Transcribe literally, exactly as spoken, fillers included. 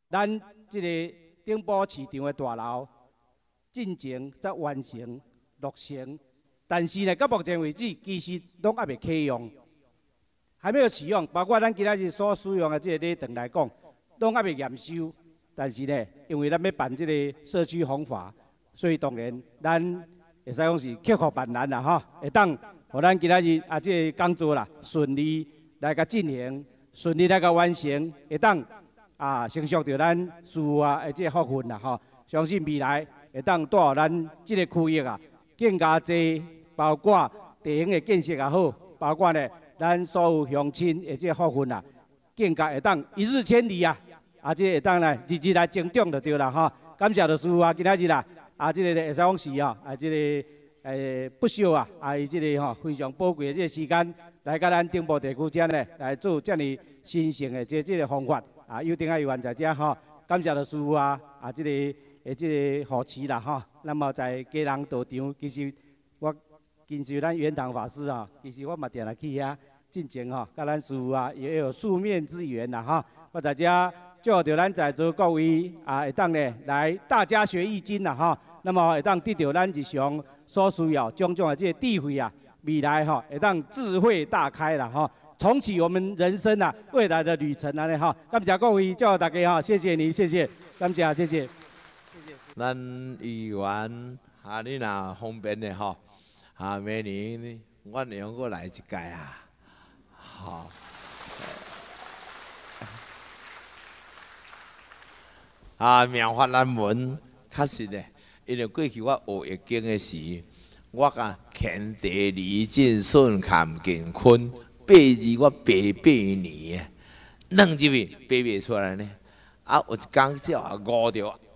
咱即个顶埔市场的大楼进前才完成落成，但是呢，到目前为止，其实拢还未启用，还没有启用。包括咱今仔日所使用的这个礼堂来讲，拢还未验收。但是呢，因为咱要办这个社区弘法，所以当然咱会使讲是克服万难啦吼，会当互咱今仔日啊这个工作啦顺利来甲进行，顺利来甲完成，会当啊承受着咱事啊的这个福分啦吼。相信未来会当带予咱这个区域啊更加济，包括地形的建设也好，包括呢咱所有乡亲的这个福分啊，更加会当一日千里啊！啊，这会当来日日来增长就对啦吼。感谢着师父啊，今仔日啦，啊，这个会使讲是哦，啊，这个诶不少啊，啊，伊这个吼非常宝贵的这个时间，来甲咱顶部地区遮呢来做遮尼新型的这这个方法啊，有顶啊有缘在遮吼。感谢着师父啊，啊，这个诶这个扶持啦吼。那么在家人道场，其实我跟随咱圆堂法师啊，其实我嘛定来去遐进前吼，甲咱师父啊也有数面之缘啦吼。我在遮。祝着咱在座各位啊，会当呢来大家学易经啦吼，那么会当得到咱日常所需要种种的这个智慧啊，未来吼会当智慧大开啦吼，重启我们人生啊未来的旅程安尼吼。感谢各位，祝大家吼，谢谢你，谢谢，感谢，谢谢。 咱议员啊，你若方便的吼，啊，明年我让我来一届啊，好。啊，妙法难闻，确实咧，因为过去我学易经的时，我啊乾地离尽顺坎乾坤，八字我背八年，弄入去背袂出来呢。啊，有一天只啊悟着，